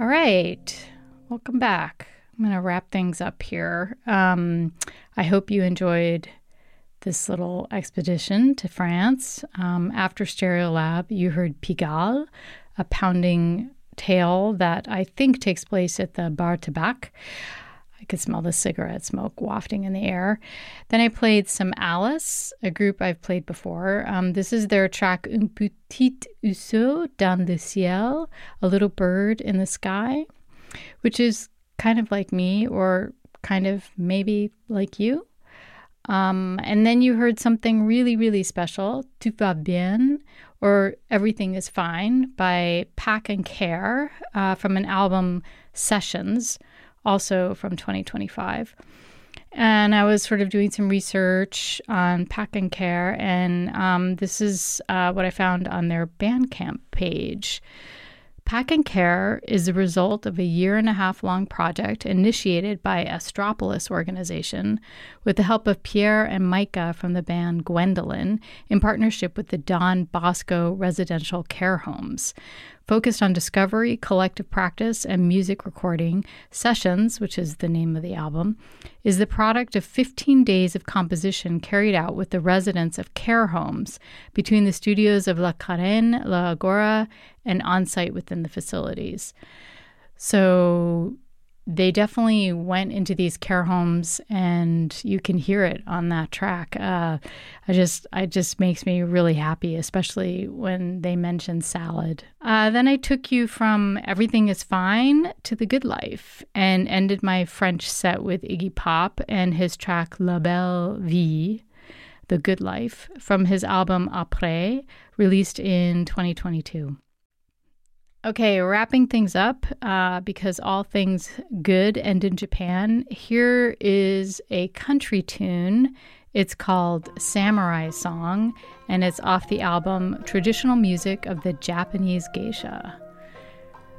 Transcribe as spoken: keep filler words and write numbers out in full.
All right. Welcome back. I'm going to wrap things up here. Um, I hope you enjoyed this little expedition to France. Um, after Stereolab, you heard Pigalle, a pounding tale that I think takes place at the Bar Tabac. I could smell the cigarette smoke wafting in the air. Then I played some Alice, a group I've played before. Um, this is their track Un petit oiseau dans le ciel, a little bird in the sky, which is kind of like me or kind of maybe like you. Um, and then you heard something really, really special, Tout va bien, or Everything is Fine, by Pack and Care uh, from an album Sessions, also from twenty twenty-five. And I was sort of doing some research on Pack and Care, and um, this is uh, what I found on their Bandcamp page. Pack and Care is the result of a year and a half long project initiated by Astropolis organization with the help of Pierre and Micah from the band Gwendolyn in partnership with the Don Bosco Residential Care Homes. Focused on discovery, collective practice, and music recording, Sessions, which is the name of the album, is the product of fifteen days of composition carried out with the residents of care homes between the studios of La Carène, La Agora, and on-site within the facilities. So they definitely went into these care homes, and you can hear it on that track. Uh, I just, it just makes me really happy, especially when they mention salad. Uh, then I took you from Everything is Fine to The Good Life and ended my French set with Iggy Pop and his track La Belle Vie, The Good Life, from his album Après, released in twenty twenty-two. Okay, wrapping things up, uh, because all things good end in Japan, here is a country tune. It's called Samurai Song, and it's off the album Traditional Music of the Japanese Geisha.